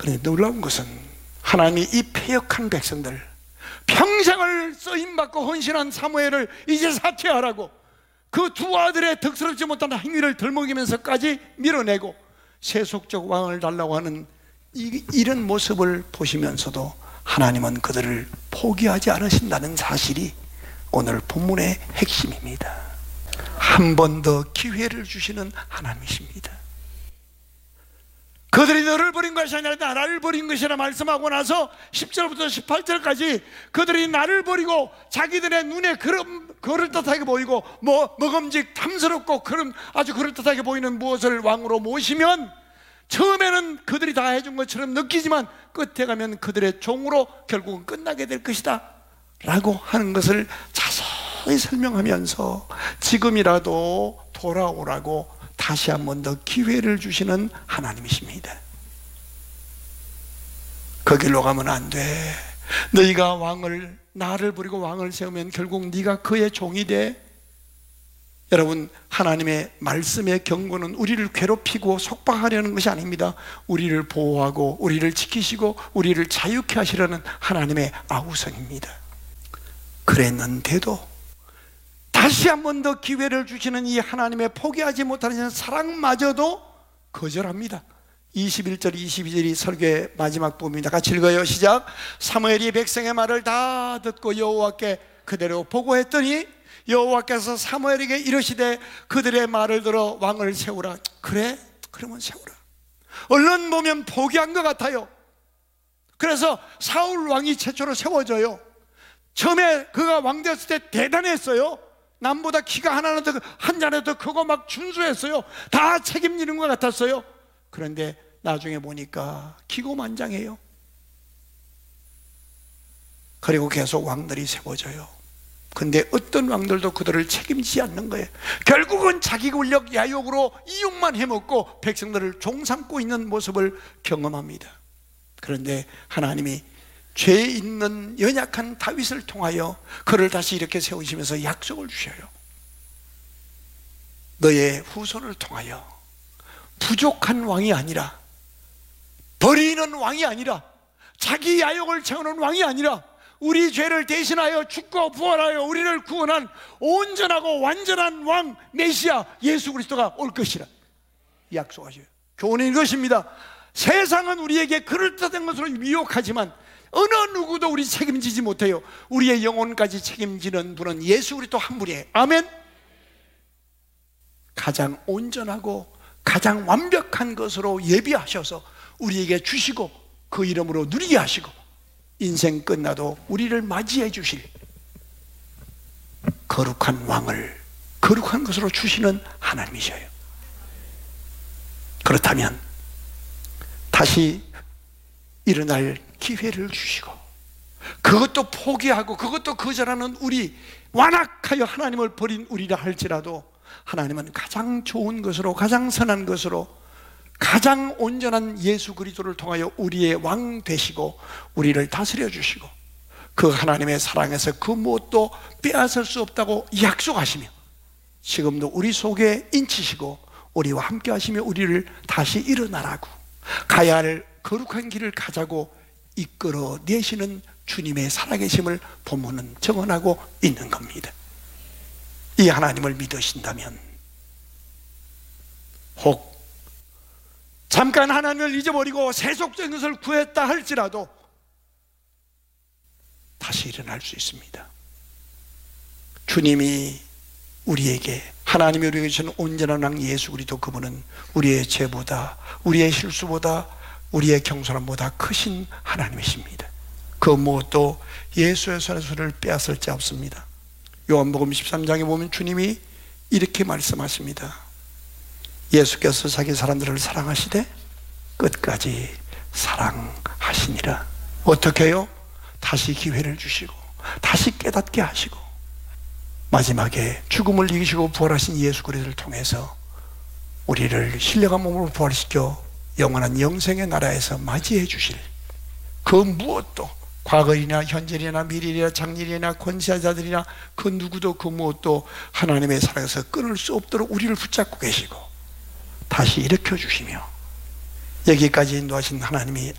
그런데 놀라운 것은 하나님이 이 패역한 백성들, 평생을 쓰임받고 헌신한 사무엘을 이제 사퇴하라고 그 두 아들의 덕스럽지 못한 행위를 덜먹이면서까지 밀어내고 세속적 왕을 달라고 하는 이런 모습을 보시면서도 하나님은 그들을 포기하지 않으신다는 사실이 오늘 본문의 핵심입니다. 한 번 더 기회를 주시는 하나님이십니다. 그들이 너를 버린 것이 아니라 나를 버린 것이라 말씀하고 나서 10절부터 18절까지 그들이 나를 버리고 자기들의 눈에 그럴듯하게 보이고 먹음직 탐스럽고 아주 그럴듯하게 보이는 무엇을 왕으로 모시면 처음에는 그들이 다 해준 것처럼 느끼지만 끝에 가면 그들의 종으로 결국은 끝나게 될 것이다 라고 하는 것을 자세히 설명하면서 지금이라도 돌아오라고 다시 한 번 더 기회를 주시는 하나님이십니다. 그 길로 가면 안 돼. 너희가 나를 버리고 왕을 세우면 결국 네가 그의 종이 돼. 여러분, 하나님의 말씀의 경고는 우리를 괴롭히고 속박하려는 것이 아닙니다. 우리를 보호하고 우리를 지키시고 우리를 자유케 하시려는 하나님의 아우성입니다. 그랬는데도 다시 한 번 더 기회를 주시는 이 하나님의 포기하지 못하는 사랑마저도 거절합니다. 21절 22절이 설교의 마지막 부분입니다. 같이 읽어요. 시작. 사무엘이 백성의 말을 다 듣고 여호와께 그대로 보고했더니 여호와께서 사무엘에게 이르시되 그들의 말을 들어 왕을 세우라. 그래? 그러면 세우라. 얼른 보면 포기한 것 같아요. 그래서 사울 왕이 최초로 세워져요. 처음에 그가 왕 됐을 때 대단했어요. 남보다 키가 한 자네 더 크고 막 준수했어요. 다 책임지는 것 같았어요. 그런데 나중에 보니까 기고만장해요. 그리고 계속 왕들이 세워져요. 근데 어떤 왕들도 그들을 책임지지 않는 거예요. 결국은 자기 권력 야욕으로 이용만 해먹고 백성들을 종삼고 있는 모습을 경험합니다. 그런데 하나님이 죄 있는 연약한 다윗을 통하여 그를 다시 이렇게 세우시면서 약속을 주셔요. 너의 후손을 통하여 부족한 왕이 아니라, 버리는 왕이 아니라, 자기 야욕을 채우는 왕이 아니라 우리 죄를 대신하여 죽고 부활하여 우리를 구원한 온전하고 완전한 왕 메시아 예수 그리스도가 올 것이라 약속하셔요. 교훈은 이것입니다. 세상은 우리에게 그럴듯한 것으로 미혹하지만 어느 누구도 우리 책임지지 못해요. 우리의 영혼까지 책임지는 분은 예수 그리스도 한 분이에요. 아멘. 가장 온전하고 가장 완벽한 것으로 예비하셔서 우리에게 주시고 그 이름으로 누리게 하시고 인생 끝나도 우리를 맞이해 주실 거룩한 왕을 거룩한 것으로 주시는 하나님이셔요. 그렇다면 다시 일어날 기회를 주시고 그것도 포기하고 그것도 거절하는 우리, 완악하여 하나님을 버린 우리라 할지라도 하나님은 가장 좋은 것으로, 가장 선한 것으로, 가장 온전한 예수 그리스도를 통하여 우리의 왕 되시고 우리를 다스려 주시고 그 하나님의 사랑에서 그 무엇도 빼앗을 수 없다고 약속하시며 지금도 우리 속에 인치시고 우리와 함께 하시며 우리를 다시 일어나라고, 가야 할 거룩한 길을 가자고 이끌어내시는 주님의 살아계심을 본문은 증언하고 있는 겁니다. 이 하나님을 믿으신다면 혹 잠깐 하나님을 잊어버리고 세속적인 것을 구했다 할지라도 다시 일어날 수 있습니다. 주님이 우리에게, 하나님이 우리에게 주신 온전한 왕 예수 그리스도, 그분은 우리의 죄보다, 우리의 실수보다, 우리의 경솔함보다 크신 하나님이십니다. 그 무엇도 예수의 손에서를 빼앗을 자 없습니다. 요한복음 13장에 보면 주님이 이렇게 말씀하십니다. 예수께서 자기 사람들을 사랑하시되 끝까지 사랑하시니라. 어떻게 해요? 다시 기회를 주시고 다시 깨닫게 하시고 마지막에 죽음을 이기시고 부활하신 예수 그리스도를 통해서 우리를 신령한 몸으로 부활시켜 영원한 영생의 나라에서 맞이해 주실 그 무엇도, 과거이나 현재이나 미래이나 장래이나 권세자들이나 그 누구도 그 무엇도 하나님의 사랑에서 끊을 수 없도록 우리를 붙잡고 계시고 다시 일으켜 주시며 여기까지 인도하신 하나님이